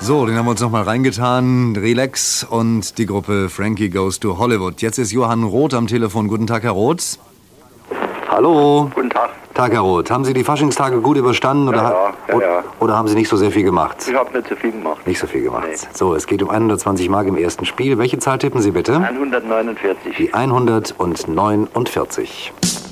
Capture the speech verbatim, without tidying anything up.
So, den haben wir uns noch mal reingetan. Relax und die Gruppe Frankie Goes to Hollywood. Jetzt ist Johann Roth am Telefon. Guten Tag, Herr Roth. Hallo. Guten Tag. Tag, Herr Roth. Haben Sie die Faschingstage gut überstanden? Oder, ja, ja, ja, ja. oder haben Sie nicht so sehr viel gemacht? Ich habe nicht so viel gemacht. Nicht so viel gemacht. Nee. So, es geht um hundertzwanzig Mark im ersten Spiel. Welche Zahl tippen Sie bitte? hundertneunundvierzig. Die hundertneunundvierzig.